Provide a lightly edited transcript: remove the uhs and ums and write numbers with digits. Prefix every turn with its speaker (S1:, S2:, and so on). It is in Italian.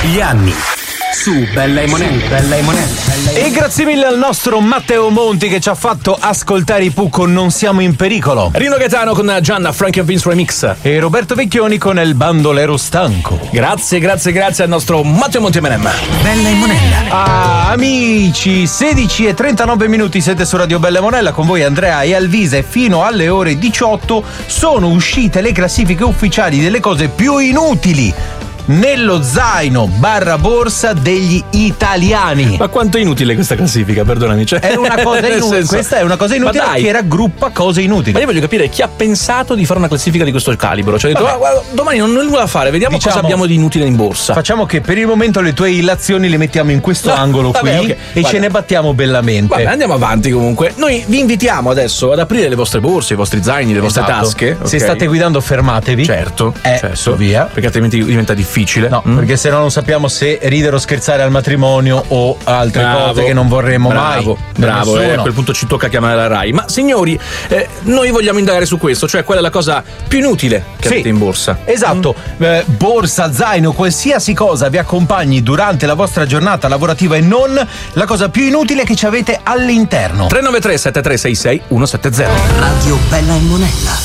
S1: Gli anni su Bella e Monella.
S2: E grazie mille al nostro Matteo Monti che ci ha fatto ascoltare i Pooh con Non siamo in pericolo.
S3: Rino Gaetano con Gianna, Frankie Vince Remix.
S2: E Roberto Vecchioni con Il bandolero stanco.
S3: Grazie al nostro Matteo Monti M&M.
S1: Bella e Monella.
S2: Amici, 16:39 siete su Radio Bella e Monella, con voi Andrea e Alvise. Fino alle ore 18 sono uscite le classifiche ufficiali delle cose più inutili nello zaino /borsa degli italiani.
S3: Ma quanto è inutile questa classifica, perdonami. Cioè,
S2: è una cosa inutile. Questa è una cosa inutile che raggruppa cose inutili.
S3: Ma io voglio capire chi ha pensato di fare una classifica di questo calibro. Cioè, ha detto, guarda, domani non ho nulla da fare, vediamo cosa abbiamo di inutile in borsa.
S2: Facciamo che per il momento le tue illazioni le mettiamo in questo angolo qui,
S3: okay.
S2: E ce ne battiamo bellamente.
S3: Vabbè, andiamo avanti comunque. Noi vi invitiamo adesso ad aprire le vostre borse, i vostri zaini, le vostre tasche.
S2: Se
S3: okay?
S2: state guidando fermatevi.
S3: Certo.
S2: Via.
S3: Perché altrimenti diventa difficile.
S2: No, perché se no non sappiamo se ridere o scherzare al matrimonio o altre cose che non vorremmo mai.
S3: Bravo, a quel punto ci tocca chiamare la Rai. Ma signori, noi vogliamo indagare su questo, cioè qual è la cosa più inutile che avete in borsa.
S2: Esatto, borsa, zaino, qualsiasi cosa vi accompagni durante la vostra giornata lavorativa e non, la cosa più inutile che ci avete all'interno.
S3: 393 7366 170.
S1: Radio Bella e Monella.